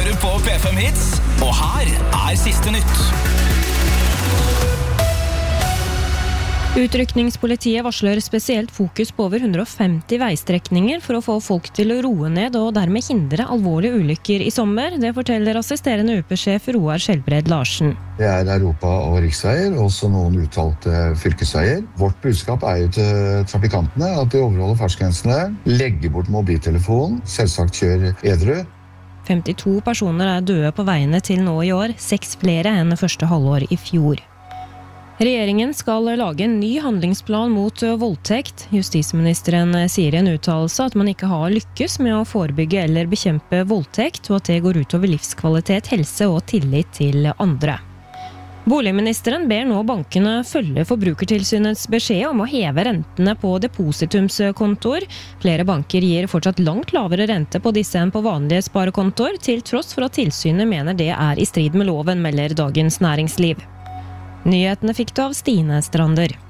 hører du på P5 Hits, og her siste nytt. Utrykningspolitiet varsler spesielt fokus på over 150 veistrekninger for å få folk til å roe ned og dermed hindre alvorlige ulykker i sommer. Det forteller assisterende UP-sjef Roar Skjelbred Larsen. Det Europa- og riksveier, også noen uttalte fylkesveier. Vårt budskap jo til trafikantene at de overholder fartsgrensene, legger bort mobiltelefonen, selvsagt kjør edru. 52 personer døde på veiene til nå i år, 6 flere enn første halvår i fjor. Regjeringen skal lage en ny handlingsplan mot voldtekt. Justisministeren sier i en uttalelse at man ikke har lykkes med å forebygge eller bekjempe voldtekt, og at det går utover livskvalitet, helse og tillit til andre. Boligministeren ber nå bankene følge Forbrukertilsynets beskjed om å heve rentene på depositumskontoer. Flere banker gir fortsatt langt lavere rente på disse enn på vanlige sparekontoer, til tross for at tilsynet mener det i strid med loven, melder Dagens Næringsliv. Nyhetene fikk du av Stine Strander.